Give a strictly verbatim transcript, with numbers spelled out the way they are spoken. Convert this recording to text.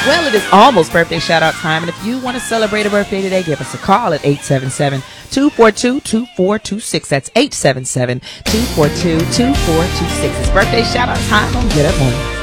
Well, it is almost birthday shout out time, and if you want to celebrate a birthday today, give us a call at eight seven seven, two four two, two four two six. That's eight seven seven, two four two, two four two six. It's birthday shout out time on Get Up Morning.